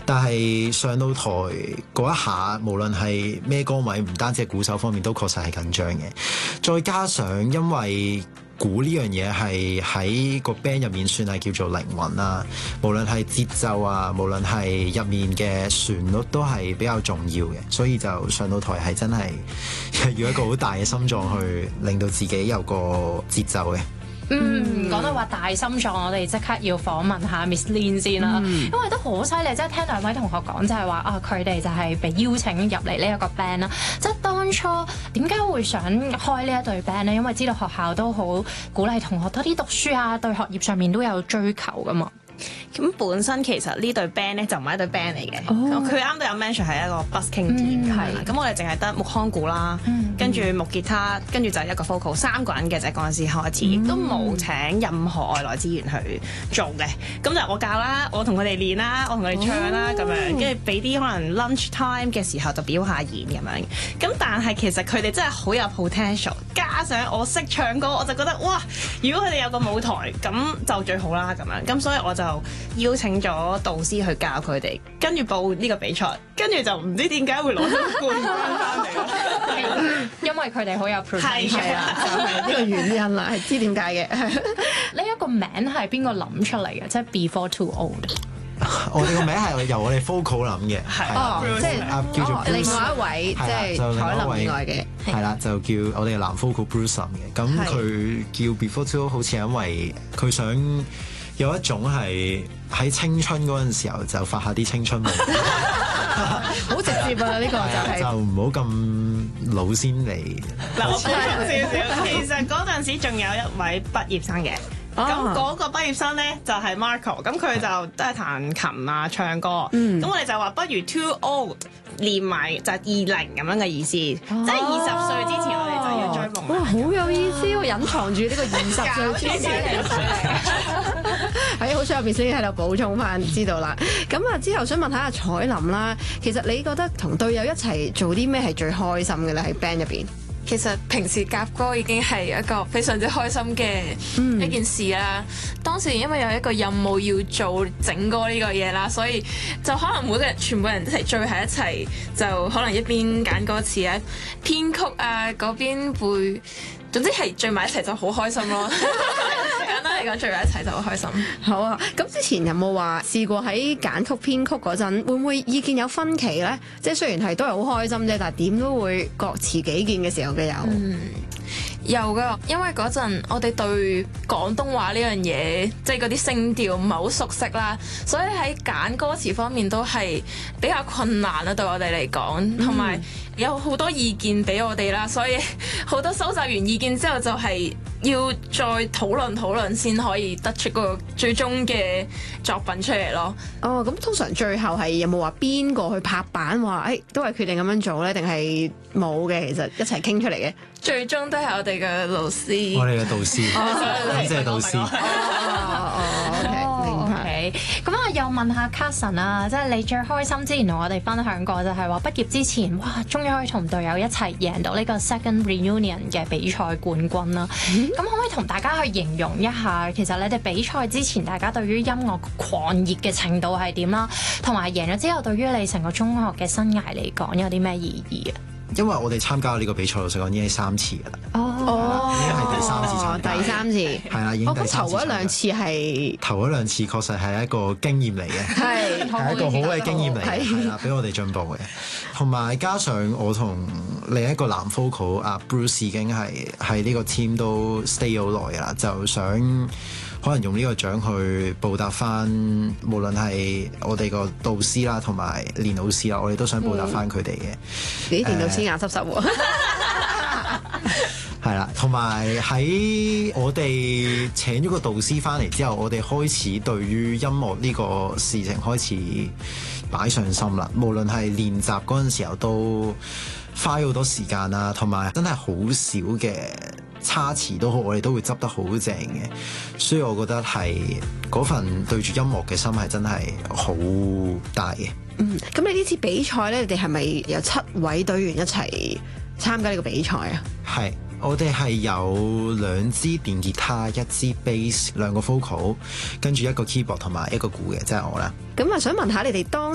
但係上到台嗰一下，無論係咩歌位，唔單止係鼓手方面都確實係緊張嘅。再加上因為鼓呢樣嘢係喺個 band 入面算係叫做靈魂啦，無論係節奏啊，無論係入面嘅旋律都係比較重要嘅，所以就上到台係真係要一個好大嘅心臟去令到自己有個節奏嘅。 講到話大心臟，我哋即刻要訪問下 Miss Lin 先啦，因為都好犀利，即係聽兩位同學講就係話啊，佢哋就係被邀請入嚟呢一個 band 啦。即係當初點解會想開呢一隊 band 咧？因為知道學校都好鼓勵同學多啲讀書啊，對學業上面都有追求噶嘛。 咁本身其實呢隊 band 咧就唔係一隊 band 嚟嘅，佢啱都有 mention 係一個 busking team 嘅，咁我哋淨係得木腔鼓啦，跟住木吉他，跟住就係一個 vocal， 3個人嘅就係嗰陣時開始，亦都冇請任何外來資源去做嘅，咁就我教啦，我同佢哋練啦，我同佢哋唱啦咁樣，跟住俾啲可能 lunch time 嘅時候就表下演咁樣，咁但係其實佢哋真係好有 potential， 加上我識唱歌，我就覺得哇，如果佢哋有個舞台咁就最好啦咁樣，咁所以我就邀請咗導師去教佢哋，跟住報呢個比賽，跟住就唔知點解會攞到冠軍翻嚟。 因為佢哋好有 potential， 係啊，就係呢個原因啦，係知點解嘅。 呢一個名係邊個諗出嚟嘅？即係 Before Too Old。 我哋個名係由我哋 vocal 諗嘅， 即係叫做另外一位即係彩林以外嘅， 係啦，就叫我哋嘅男 vocal Bruce 嘅。咁佢叫 Before Too Old， 好似係因為佢想有一種係喺青春嗰陣時候就發下啲青春夢， 好直接啊！呢個就係就唔好咁老先嚟。 嗱，我補充少少，其實嗰陣時仲有一位畢業生嘅。咁嗰個畢業生咧就係 Marco， 咁佢就都係彈琴啊、唱歌。咁我哋就話不如 Too Old 連埋就係20咁樣嘅意思，即係20歲之前我哋就要追夢。 哇，好有意思喎！隱藏住呢個20歲之前。係好想入邊先喺度補充翻，知道啦。咁啊之後想問下阿彩林啦，其實你覺得同隊友一齊做啲咩係最開心嘅咧？喺 band 入邊？ 其實平時夾歌已經係一個非常之開心嘅一件事啦。當時因為有一個任務要做整歌呢個嘢啦，所以就可能每個人全部人一齊聚喺一齊，就可能一邊揀歌詞啊、編曲啊，嗰邊會，總之係聚埋一齊就好開心咯。簡單嚟講，聚埋一齊就好開心。 好啊，咁之前有冇話試過喺揀曲編曲嗰陣，會唔會意見有分歧咧？即係雖然係都係好開心啫，但係點都會各持己見嘅時候嘅有。 有噶，因為嗰陣我哋對廣東話呢樣嘢，即係嗰啲聲調唔係好熟悉啦，所以喺揀歌詞方面都係比較困難啦，對我哋嚟講，同埋有好多意見俾我哋啦，所以好多收集完意見之後，就係要再討論先可以得出個最終嘅作品出嚟咯。 哦，咁通常最後係有冇話邊個去拍板話，都係決定咁樣做咧，定係冇嘅？其實一齊傾出嚟嘅。 最終都係我哋嘅老師， 我哋嘅導師，感謝導師。 明白。 咁啊，又問下 Carson 啊，即係你最開心之前同我哋分享過，就係話畢業之前，哇，終於可以同隊友一齊贏到呢個 Second Reunion 嘅比賽冠軍啦。咁可唔可以同大家去形容一下，其實你哋比賽之前，大家對於音樂狂熱嘅程度係點啦？同埋贏咗之後，對於你成個中學嘅生涯嚟講，有啲咩意義啊？ 因為我哋參加呢個比賽，老實講已經係3次㗎啦。已經係第3次參加。 第3次係啦，已經第3次。 頭嗰2次係頭嗰2次確實係一個經驗嚟嘅，係一個好嘅經驗嚟嘅，係啦，俾我哋進步嘅。同埋加上我同另一個男 vocal 阿 Bruce 已經係呢個 team 都 stay 好耐㗎啦，就想可能用呢個獎去報答翻，無論係我哋個導師啦，同埋練老師啦，我哋都想報答翻佢哋嘅。 啲練導師眼濕濕喎。 係啦，同埋喺我哋請咗個導師翻嚟之後，我哋開始對於音樂呢個事情開始擺上心啦。無論係練習嗰陣時候都花咗好多時間啦，同埋真係好少嘅差詞都好，我哋都會執得好正嘅。所以我覺得係嗰份對住音樂嘅心係真係好大嘅。 咁你呢次比賽咧，你哋係咪有7位隊員一齊參加呢個比賽啊？ 係。我哋係有2支電吉他、1支 bass、2個 vocal， 跟住1個 keyboard 同埋1個鼓嘅，即係我啦。 咁啊，想問下你哋當